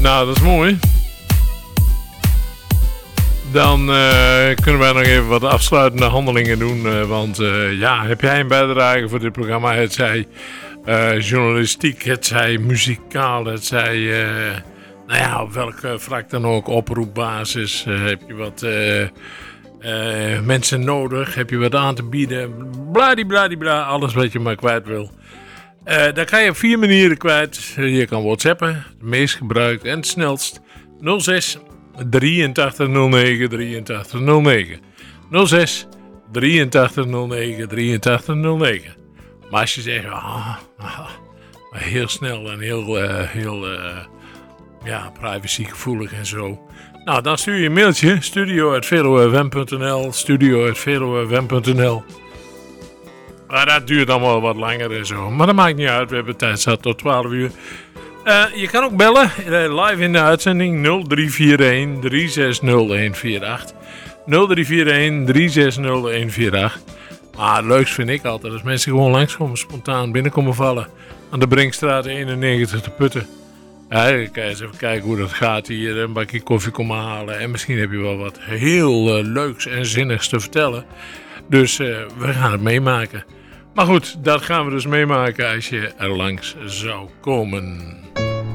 Nou, dat is mooi. Dan kunnen wij nog even wat afsluitende handelingen doen. Want ja, heb jij een bijdrage voor dit programma? Het zij journalistiek, het zij muzikaal, het zij... nou ja, op welk vlak dan ook, oproepbasis. Heb je wat mensen nodig? Heb je wat aan te bieden? Bladibladibla, alles wat je maar kwijt wil. Dan kan je op 4 manieren kwijt. Je kan WhatsAppen, het meest gebruikt en het snelst. 06 8309 8309. 06 8309 8309. Maar als je zegt, heel snel en heel privacygevoelig en zo. Nou, dan stuur je een mailtje. studio@velofm.nl studio@velofm.nl. Maar dat duurt allemaal wat langer en zo. Maar dat maakt niet uit. We hebben tijd zat tot 12 uur. Je kan ook bellen. Live in de uitzending 0341 360148. 0341 360148. Maar het leukst vind ik altijd als mensen gewoon langskomen, spontaan binnenkomen vallen. Aan de Brinkstraat 91 te Putten. Ja, dan kan je eens even kijken hoe dat gaat hier. Een bakje koffie komen halen. En misschien heb je wel wat heel leuks en zinnigs te vertellen. Dus we gaan het meemaken. Maar goed, dat gaan we dus meemaken als je er langs zou komen.